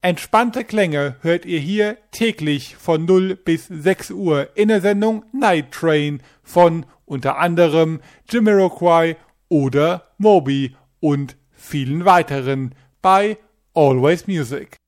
Entspannte Klänge hört ihr hier täglich von 0 bis 6 Uhr in der Sendung Night Train von unter anderem Jamiroquai oder Moby und vielen weiteren bei Always Music.